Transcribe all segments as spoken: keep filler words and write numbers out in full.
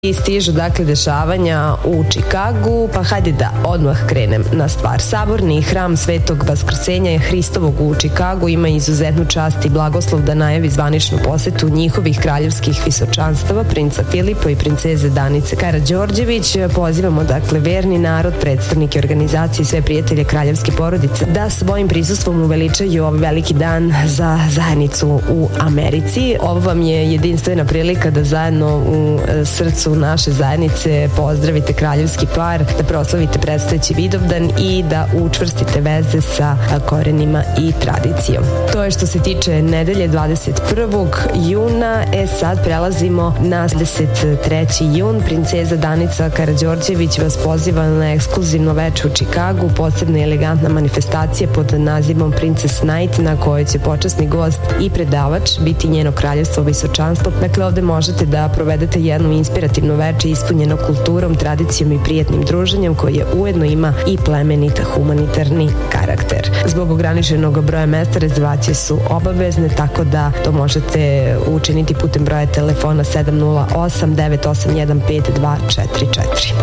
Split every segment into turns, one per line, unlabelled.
I stižu dakle dešavanja u Čikagu, pa hajde da odmah krenem na stvar. Saborni hram Svetog Vaskrsenja je Hristovog u Čikagu ima izuzetnu čast i blagoslov da najavi zvaničnu posetu njihovih kraljevskih visočanstava, princa Filipa i princeze Danice Karađorđević. Pozivamo dakle verni narod, predstavnike organizacije i sve prijatelje kraljevske porodice da svojim prisustvom uveličaju ovaj veliki dan za zajednicu u Americi. Ovo vam je jedinstvena prilika da zajedno u srcu naše zajednice pozdravite kraljevski par, da proslavite predstojeći Vidovdan i da učvrstite veze sa korenima i tradicijom. To je što se tiče nedelje dvadeset prvog juna. E sad prelazimo na dvadeset treći jun. Princeza Danica Karađorđević vas poziva na ekskluzivno veče u Čikagu, posebna i elegantna manifestacija pod nazivom Princess Night, na kojoj će počasni gost i predavač biti njeno kraljevstvo visočanstvo. Dakle, ovde možete da provedete jednu inspirativnu veče ispunjeno kulturom, tradicijom i prijatnim druženjem koje ujedno ima i plemenita humanitarni karakter. Zbog ograničenog broja mesta rezervacije su obavezne, tako da to možete učiniti putem broja telefona sedam nula osam devet osam jedan pet dva četiri četiri.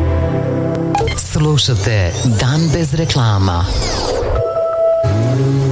Slušate Dan bez reklama.